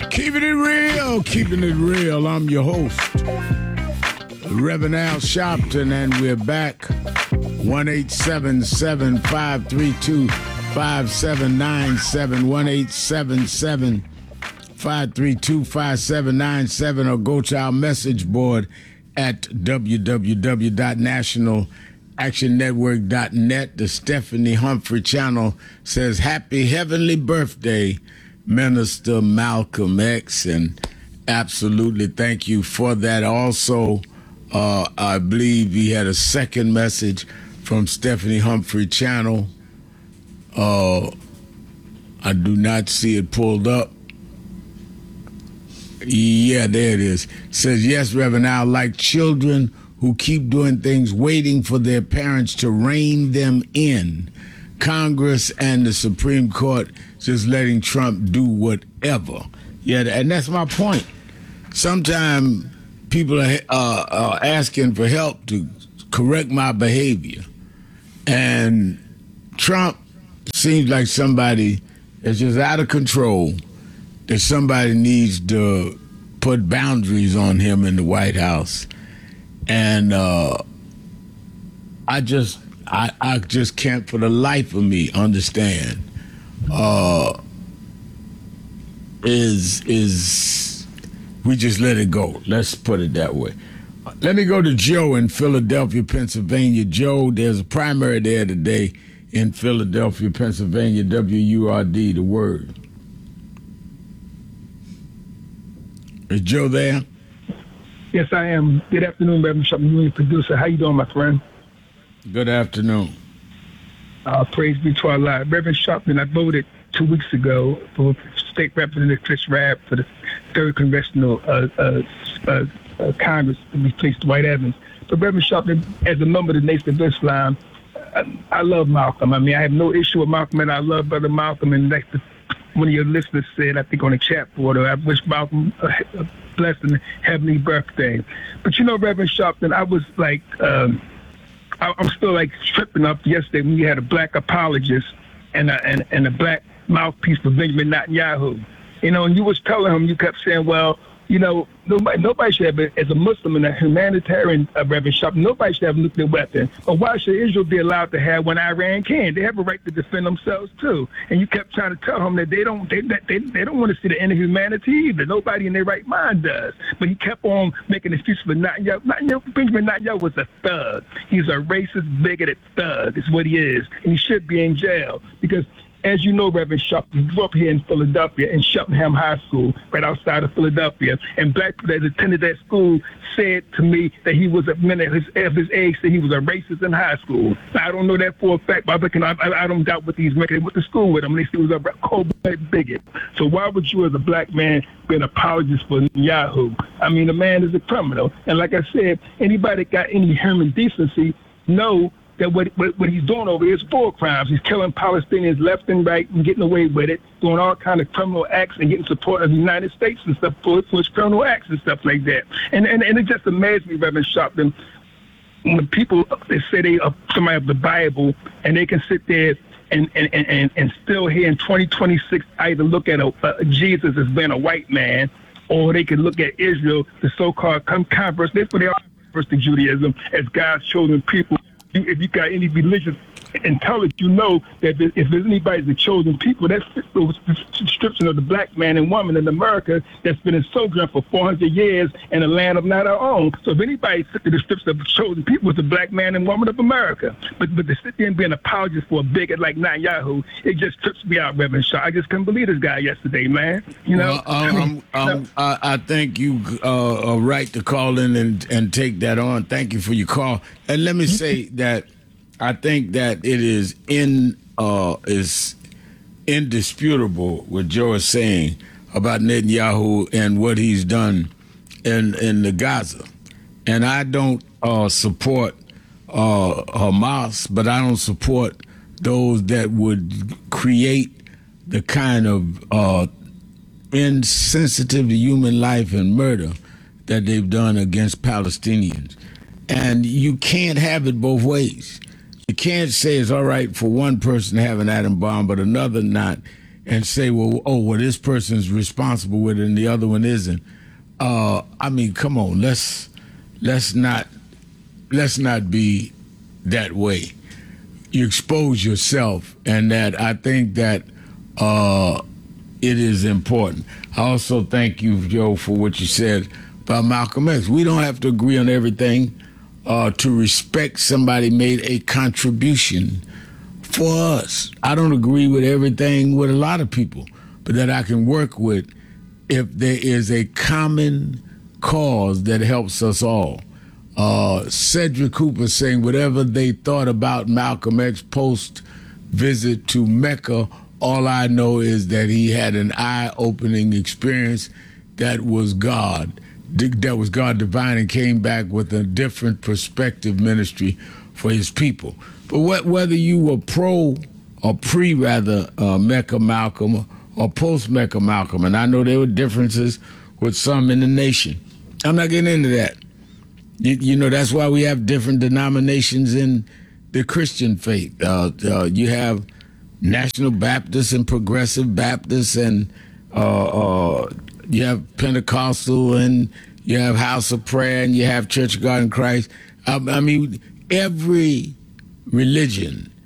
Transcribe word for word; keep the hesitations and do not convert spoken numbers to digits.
Keeping it real, keeping it real. I'm your host, Reverend Al Sharpton, and we're back. one eight seven seven, five three two, five seven nine seven, one eight seven seven, five three two, five seven nine seven, or go to our message board at w w w dot national action network dot net. The Stephanie Humphrey channel says, Happy Heavenly Birthday, Minister Malcolm X, and absolutely thank you for that. Also, uh, I believe he had a second message from Stephanie Humphrey channel. Uh, I do not see it pulled up. Yeah, there it is. Says, yes, Reverend Al, like children who keep doing things waiting for their parents to rein them in. Congress and the Supreme Court just letting Trump do whatever. Yeah, and that's my point. Sometimes people are uh, uh, asking for help to correct my behavior. And Trump seems like somebody that's just out of control, that somebody needs to put boundaries on him in the White House. And uh, I just I, I just can't for the life of me understand uh, is is we just let it go. Let's put it that way. Let me go to Joe in Philadelphia, Pennsylvania. Joe, there's a primary there today in Philadelphia, Pennsylvania, W U R D, the word. Is Joe there? Yes, I am. Good afternoon, Reverend Sharpton, union producer. How you doing, my friend? Good afternoon. Uh, praise be to Allah. Reverend Sharpton, I voted two weeks ago for State Representative Chris Rabb for the third Congressional uh, uh, uh, uh, Congress to replace Dwight Evans. But Reverend Sharpton, as a member of the Nation of Islam, I, I love Malcolm. I mean, I have no issue with Malcolm, and I love Brother Malcolm. And like the, one of your listeners said, I think on the chat board, I wish Malcolm a, a blessed and heavenly birthday. But you know, Reverend Sharpton, I was like, um, I, I'm still like tripping up yesterday when you had a black apologist and a, and, and a black mouthpiece for Benjamin Netanyahu. You know, and you was telling him, you kept saying, well, you know, nobody, nobody should have, as a Muslim and a humanitarian, uh, Reverend Sharpton, nobody should have a nuclear weapon. But why should Israel be allowed to have when Iran can? They have a right to defend themselves too. And you kept trying to tell them that they don't, they, they, they don't want to see the end of humanity either. Nobody in their right mind does. But he kept on making excuses for Netanyahu. Netanyahu Benjamin Netanyahu was a thug. He's a racist, bigoted thug. Is what he is, and he should be in jail because. As you know, Reverend Sharpton, you grew up here in Philadelphia in Cheltenham High School, right outside of Philadelphia. And black people that attended that school said to me that he was a man of his, of his age, that he was a racist in high school. I don't know that for a fact, but I, reckon I, I don't doubt what these men they went to school with him. And they said he was a cold-blooded bigot. So why would you, as a black man, be an apologist for Yahoo? I mean, the man is a criminal. And like I said, anybody that got any human decency know that what, what what he's doing over here is war crimes. He's killing Palestinians left and right and getting away with it, doing all kind of criminal acts and getting support of the United States and stuff for, for his criminal acts and stuff like that. And and, and it just amazed me, Reverend Sharpton, when people they say they are somebody of the Bible and they can sit there and and, and, and still here in twenty twenty-six either look at a, a Jesus as being a white man, or they can look at Israel, the so-called converse. That's what they are, converse to Judaism, as God's chosen people. If you got any religious intelligence, you know that if there's anybody the chosen people, that's the description of the black man and woman in America that's been in sojourn for four hundred years in a land of not our own. So if anybody fit the description of the chosen people, it's the black man and woman of America. But but to sit there and be an apologist for a bigot like Netanyahu, it just trips me out, Reverend Shaw. I just couldn't believe this guy yesterday, man. You know, well, um, I, mean, um, um, I, I think you uh, are right to call in and, and take that on. Thank you for your call. And let me say that I think that it is in uh, is indisputable what Joe is saying about Netanyahu and what he's done in in the Gaza. And I don't uh, support uh, Hamas, but I don't support those that would create the kind of uh, insensitive to human life and murder that they've done against Palestinians. And you can't have it both ways. You can't say it's all right for one person to have an atom bomb, but another not. and say, well, oh, well, this person's responsible with it and the other one isn't. Uh, I mean, come on, let's let's not let's not be that way. You expose yourself, and that I think that uh, it is important. I also thank you, Joe, for what you said about Malcolm X. We don't have to agree on everything uh, to respect somebody made a contribution for us. I don't agree with everything with a lot of people, but that I can work with if there is a common cause that helps us all. Uh, Cedric Cooper saying whatever they thought about Malcolm X post visit to Mecca, all I know is that he had an eye-opening experience that was God, that was God divine, and came back with a different perspective ministry for his people. But what, whether you were pro or pre, rather, uh, Mecca Malcolm or post-Mecca Malcolm, and I know there were differences with some in the nation. I'm not getting into that. You, you know, that's why we have different denominations in the Christian faith. Uh, uh, you have National Baptists and Progressive Baptists, and uh, uh, you have Pentecostal, and you have House of Prayer, and you have Church of God in Christ. I, I mean, every religion